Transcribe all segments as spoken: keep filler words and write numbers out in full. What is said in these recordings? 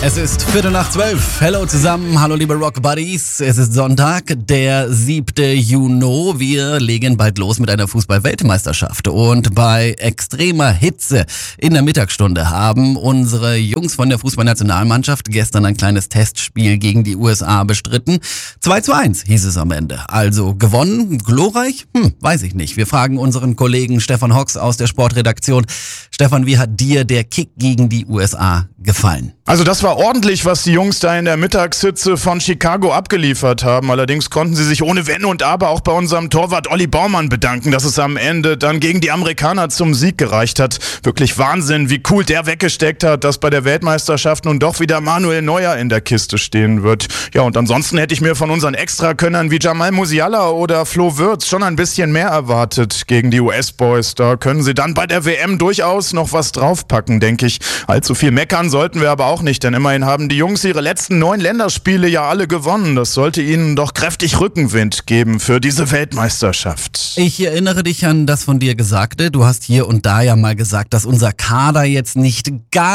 Es ist Viertel nach zwölf. Hello zusammen, hallo liebe Rock Buddies. Es ist Sonntag, der siebte Juni. Wir legen bald los mit einer Fußball-Weltmeisterschaft. Und bei extremer Hitze in der Mittagsstunde haben unsere Jungs von der Fußballnationalmannschaft gestern ein kleines Testspiel gegen die U S A bestritten. zwei zu eins hieß es am Ende. Also gewonnen, glorreich? Hm, weiß ich nicht. Wir fragen unseren Kollegen Stefan Hocks aus der Sportredaktion. Stefan, wie hat dir der Kick gegen die U S A gefallen? Also das war ordentlich, was die Jungs da in der Mittagshitze von Chicago abgeliefert haben. Allerdings konnten sie sich ohne Wenn und Aber auch bei unserem Torwart Olli Baumann bedanken, dass es am Ende dann gegen die Amerikaner zum Sieg gereicht hat. Wirklich Wahnsinn, wie cool der weggesteckt hat, dass bei der Weltmeisterschaft nun doch wieder Manuel Neuer in der Kiste stehen wird. Ja, und ansonsten hätte ich mir von unseren Extrakönnern wie Jamal Musiala oder Flo Wirtz schon ein bisschen mehr erwartet gegen die U S-Boys. Da können sie dann bei der W M durchaus noch was draufpacken, denke ich. Allzu viel meckern sollten wir aber auch nicht, denn immerhin haben die Jungs ihre letzten neun Länderspiele ja alle gewonnen. Das sollte ihnen doch kräftig Rückenwind geben für diese Weltmeisterschaft. Ich erinnere dich an das von dir Gesagte. Du hast hier und da ja mal gesagt, dass unser Kader jetzt nicht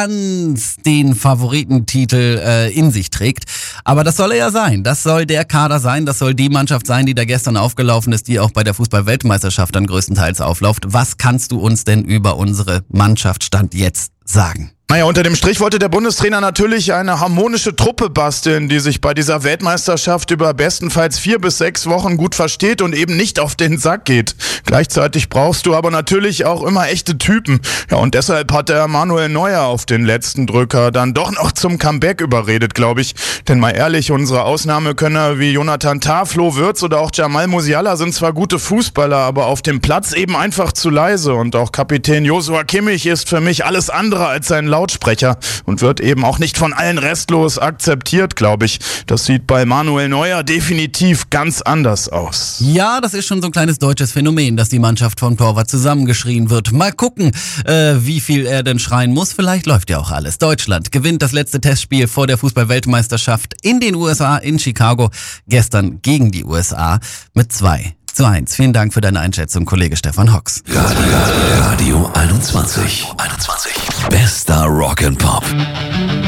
ganz den Favoritentitel äh, in sich trägt. Aber das soll er ja sein. Das soll der Kader sein. Das soll die Mannschaft sein, die da gestern aufgelaufen ist, die auch bei der Fußball-Weltmeisterschaft dann größtenteils aufläuft. Was kannst du uns denn über unsere Mannschaft Stand jetzt sagen? Naja, unter dem Strich wollte der Bundestrainer natürlich eine harmonische Truppe basteln, die sich bei dieser Weltmeisterschaft über bestenfalls vier bis sechs Wochen gut versteht und eben nicht auf den Sack geht. Gleichzeitig brauchst du aber natürlich auch immer echte Typen. Ja, und deshalb hat der Manuel Neuer auf den letzten Drücker dann doch noch zum Comeback überredet, glaube ich. Denn mal ehrlich, unsere Ausnahmekönner wie Jonathan Tah, Flo Wirtz oder auch Jamal Musiala sind zwar gute Fußballer, aber auf dem Platz eben einfach zu leise. Und auch Kapitän Joshua Kimmich ist für mich alles andere als ein Lautsprecher und wird eben auch nicht von allen restlos akzeptiert, glaube ich. Das sieht bei Manuel Neuer definitiv ganz anders aus. Ja, das ist schon so ein kleines deutsches Phänomen, dass die Mannschaft vom Torwart zusammengeschrien wird. Mal gucken, äh, wie viel er denn schreien muss. Vielleicht läuft ja auch alles. Deutschland gewinnt das letzte Testspiel vor der Fußball-Weltmeisterschaft in den U S A, in Chicago, gestern gegen die U S A mit zwei zu eins. Vielen Dank für deine Einschätzung, Kollege Stefan Hocks. Radio, Radio einundzwanzig. einundzwanzig. Bester Rock and Pop.